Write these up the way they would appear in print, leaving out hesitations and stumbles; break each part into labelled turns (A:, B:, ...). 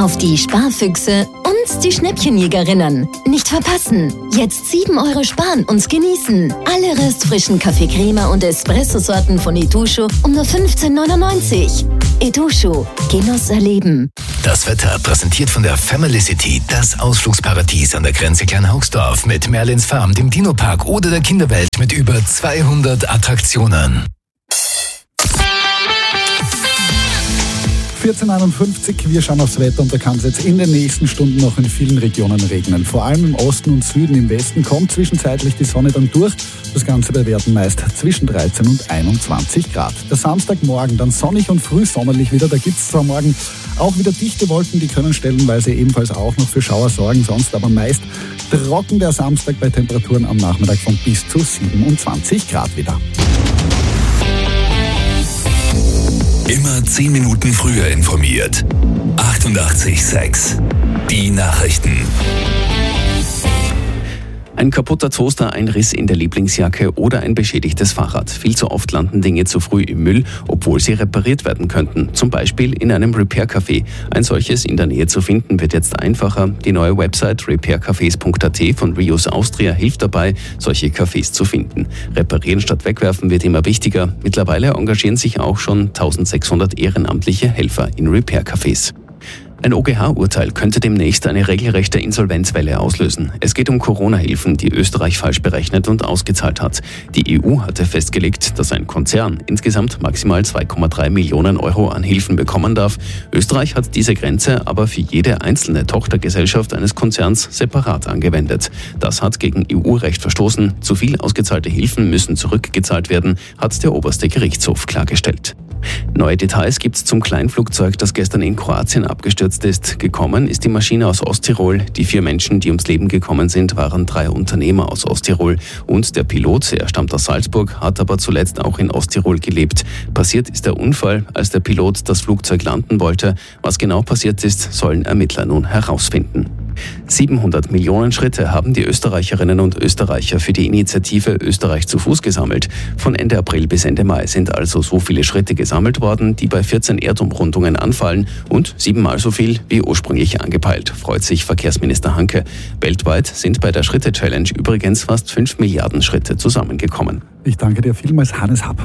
A: auf die Sparfüchse und die Schnäppchenjägerinnen. Nicht verpassen. Jetzt 7 € sparen und genießen. Alle restfrischen Kaffee-Crema und Espresso-Sorten von Itochu um nur 15,99 €. Itochu. Genuss erleben.
B: Das Wetter präsentiert von der Family City, das Ausflugsparadies an der Grenze Kleinhaugsdorf mit Merlins Farm, dem Dino-Park oder der Kinderwelt mit über 200 Attraktionen.
C: 14:51, wir schauen aufs Wetter und da kann es jetzt in den nächsten Stunden noch in vielen Regionen regnen. Vor allem im Osten und Süden, im Westen kommt zwischenzeitlich die Sonne dann durch. Das Ganze bei Werten meist zwischen 13 und 21 Grad. Der Samstagmorgen dann sonnig und frühsommerlich wieder. Da gibt es zwar morgen auch wieder dichte Wolken, die können stellenweise ebenfalls auch noch für Schauer sorgen, sonst aber meist trocken der Samstag bei Temperaturen am Nachmittag von bis zu 27 Grad wieder.
B: Immer 10 Minuten früher informiert. 88,6. Die Nachrichten.
D: Ein kaputter Toaster, ein Riss in der Lieblingsjacke oder ein beschädigtes Fahrrad. Viel zu oft landen Dinge zu früh im Müll, obwohl sie repariert werden könnten. Zum Beispiel in einem Repair-Café. Ein solches in der Nähe zu finden wird jetzt einfacher. Die neue Website repaircafés.at von Reuse Austria hilft dabei, solche Cafés zu finden. Reparieren statt wegwerfen wird immer wichtiger. Mittlerweile engagieren sich auch schon 1600 ehrenamtliche Helfer in Repair-Cafés. Ein OGH-Urteil könnte demnächst eine regelrechte Insolvenzwelle auslösen. Es geht um Corona-Hilfen, die Österreich falsch berechnet und ausgezahlt hat. Die EU hatte festgelegt, dass ein Konzern insgesamt maximal 2,3 Millionen € an Hilfen bekommen darf. Österreich hat diese Grenze aber für jede einzelne Tochtergesellschaft eines Konzerns separat angewendet. Das hat gegen EU-Recht verstoßen. Zu viel ausgezahlte Hilfen müssen zurückgezahlt werden, hat der oberste Gerichtshof klargestellt. Neue Details gibt's zum Kleinflugzeug, das gestern in Kroatien abgestürzt ist. Gekommen ist die Maschine aus Osttirol. Die 4 Menschen, die ums Leben gekommen sind, waren 3 Unternehmer aus Osttirol. Und der Pilot, er stammt aus Salzburg, hat aber zuletzt auch in Osttirol gelebt. Passiert ist der Unfall, als der Pilot das Flugzeug landen wollte. Was genau passiert ist, sollen Ermittler nun herausfinden. 700 Millionen Schritte haben die Österreicherinnen und Österreicher für die Initiative Österreich zu Fuß gesammelt. Von Ende April bis Ende Mai sind also so viele Schritte gesammelt worden, die bei 14 Erdumrundungen anfallen und 7-mal so viel wie ursprünglich angepeilt, freut sich Verkehrsminister Hanke. Weltweit sind bei der Schritte-Challenge übrigens fast 5 Milliarden Schritte zusammengekommen.
C: Ich danke dir vielmals, Hannes Happ.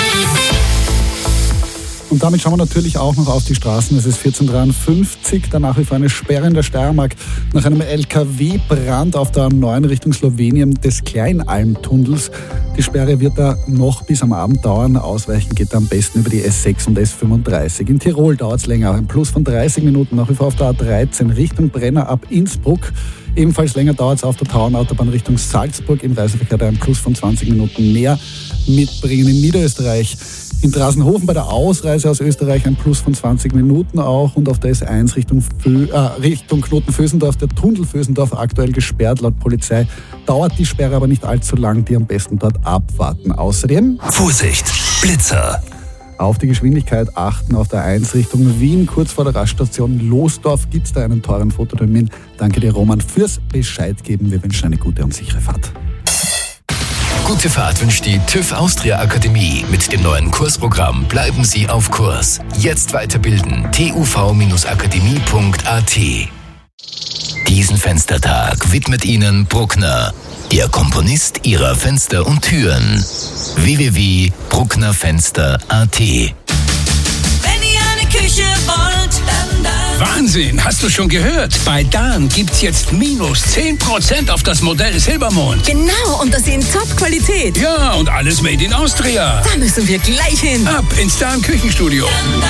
C: Und damit schauen wir natürlich auch noch auf die Straßen. Es ist 14:53, danach wie vor eine Sperre in der Steiermark nach einem LKW-Brand auf der A9 Richtung Slowenien des Kleinalmtunnels. Die Sperre wird da noch bis am Abend dauern. Ausweichen geht am besten über die S6 und S35. In Tirol dauert es länger, ein Plus von 30 Minuten, nach wie vor auf der A13 Richtung Brenner ab Innsbruck. Ebenfalls länger dauert es auf der Tauernautobahn Richtung Salzburg. Im Reiseverkehr da ein Plus von 20 Minuten mehr mitbringen. In Niederösterreich in Drasenhofen bei der Ausreise aus Österreich ein Plus von 20 Minuten auch und auf der S1 Richtung Knoten Vösendorf, der Tunnel Vösendorf aktuell gesperrt laut Polizei. Dauert die Sperre aber nicht allzu lang, die am besten dort abwarten. Außerdem
B: Vorsicht, Blitzer!
C: Auf die Geschwindigkeit achten auf der 1 Richtung Wien, kurz vor der Raststation Losdorf gibt es da einen teuren Fototermin. Danke dir, Roman, fürs Bescheid geben. Wir wünschen eine gute und sichere Fahrt.
B: Gute Fahrt wünscht die TÜV Austria Akademie. Mit dem neuen Kursprogramm bleiben Sie auf Kurs. Jetzt weiterbilden. tuv-akademie.at. Diesen Fenstertag widmet Ihnen Bruckner, Ihr Komponist Ihrer Fenster und Türen. www.brucknerfenster.at.
E: Wenn ihr eine Küche wollt, dann.
F: Wahnsinn, hast du schon gehört? Bei Dahn gibt's jetzt minus 10% auf das Modell Silbermond.
E: Genau, und das in Top-Qualität.
F: Ja, und alles made in Austria.
E: Da müssen wir gleich hin.
F: Ab ins Dahn Küchenstudio.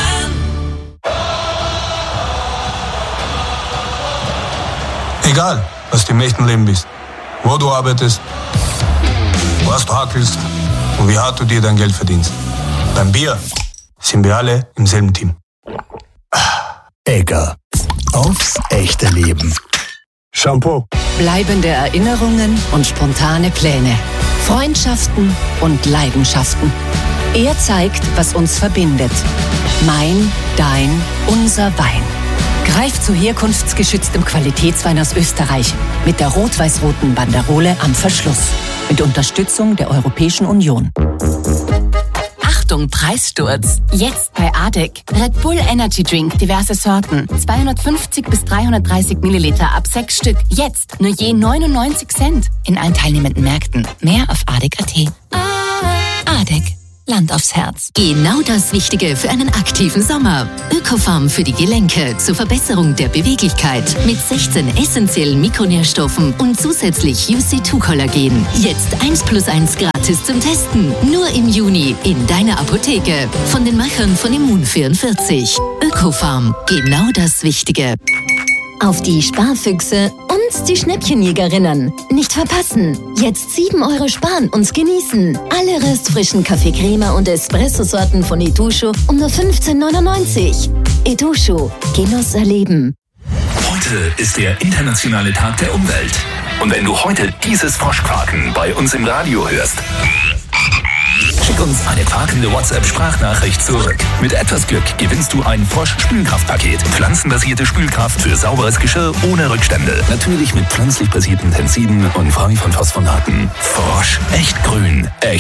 G: Egal, was du im echten Leben bist, wo du arbeitest, was du hackelst und wie hart du dir dein Geld verdienst. Beim Bier sind wir alle im selben Team.
B: Egger. Aufs echte Leben.
G: Shampoo.
H: Bleibende Erinnerungen und spontane Pläne. Freundschaften und Leidenschaften. Er zeigt, was uns verbindet. Mein, dein, unser Wein. Greif zu herkunftsgeschütztem Qualitätswein aus Österreich mit der rot-weiß-roten Banderole am Verschluss. Mit Unterstützung der Europäischen Union. Achtung, Preissturz. Jetzt bei ADEC. Red Bull Energy Drink, diverse Sorten. 250 bis 330 Milliliter ab 6 Stück. Jetzt nur je 99 Cent. In allen teilnehmenden Märkten. Mehr auf ADEC.at. ADEC. Land aufs Herz.
A: Genau das Wichtige für einen aktiven Sommer. Ökofarm für die Gelenke zur Verbesserung der Beweglichkeit mit 16 essentiellen Mikronährstoffen und zusätzlich UC2-Kollagen. Jetzt 1+1 gratis zum Testen. Nur im Juni in deiner Apotheke. Von den Machern von Immun44. Ökofarm. Genau das Wichtige. Auf die Sparfüchse und die Schnäppchenjägerinnen. Nicht verpassen. Jetzt 7 € sparen und genießen. Alle röstfrischen Kaffee-Crema und Espresso-Sorten von Itochu um nur 15,99 €. Itochu. Genuss erleben.
B: Heute ist der internationale Tag der Umwelt. Und wenn du heute dieses Froschquaken bei uns im Radio hörst, schick uns eine quakende WhatsApp-Sprachnachricht zurück. Mit etwas Glück gewinnst du ein Frosch-Spülkraftpaket. Pflanzenbasierte Spülkraft für sauberes Geschirr ohne Rückstände. Natürlich mit pflanzlich basierten Tensiden und frei von Phosphonaten. Frosch. Echt grün. Echt